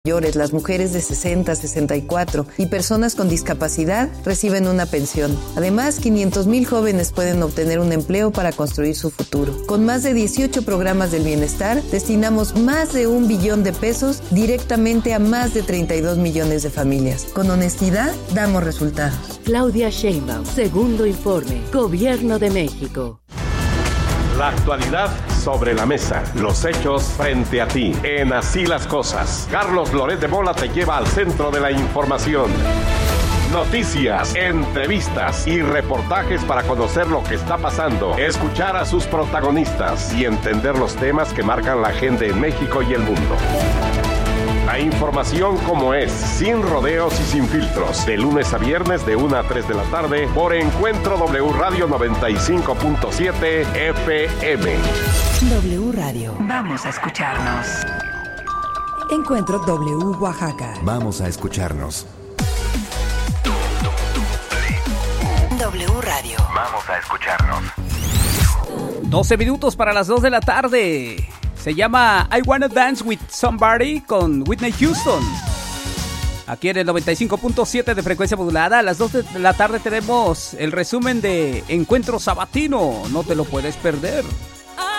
mayores, las mujeres de 60, 64 y personas con discapacidad reciben una pensión. Además, 500,000 jóvenes pueden obtener un empleo para construir su futuro. Con más de 18 programas del bienestar, destinamos más de 1 billón de pesos directamente a más de 32 millones de familias. Con honestidad, damos resultados. Claudia Sheinbaum, segundo informe, Gobierno de México. La actualidad sobre la mesa, los hechos frente a ti. En Así las Cosas, Carlos Loret de Mola te lleva al centro de la información. Noticias, entrevistas y reportajes para conocer lo que está pasando, escuchar a sus protagonistas y entender los temas que marcan la agenda en México y el mundo. La información como es, sin rodeos y sin filtros, de lunes a viernes de 1 a 3 de la tarde por Encuentro W Radio 95.7 FM. W Radio. Vamos a escucharnos. Encuentro W Oaxaca. Vamos a escucharnos. W Radio. Vamos a escucharnos. 12 minutos para las 2 de la tarde. Se llama I Wanna Dance With Somebody con Whitney Houston. Aquí en el 95.7 de frecuencia modulada. A las 2 de la tarde tenemos el resumen de Encuentro Sabatino. No te lo puedes perder.